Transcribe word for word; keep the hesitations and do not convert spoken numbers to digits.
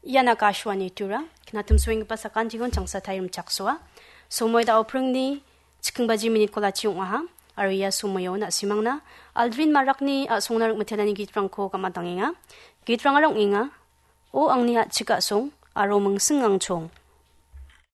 Yan akashwani tura, kinatum swing pa sa kanjigon chang sa tayong chakswa. Sumoy da oprang ni chikang baji minit ko lachiong aha. Ariya sumoyo na simang na. Aldrin marak ni asong narang matyanan ni gitrang ko kamatang inga. Gitrang arang inga. O ang niya chika song aro mong sengang chong.